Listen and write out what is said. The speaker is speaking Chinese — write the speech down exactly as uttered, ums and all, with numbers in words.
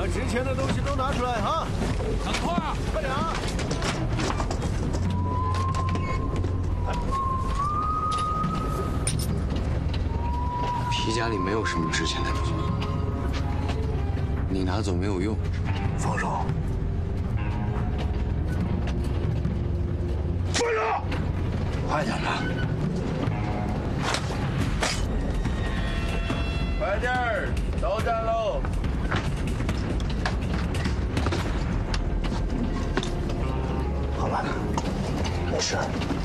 把值钱的东西都拿出来哈！ 很快啊， 快点啊！ 皮夹里没有什么值钱的东西，你拿走没有用。 放手！放手！ 快点吧！ 快点儿，到站喽！ 好了，没事。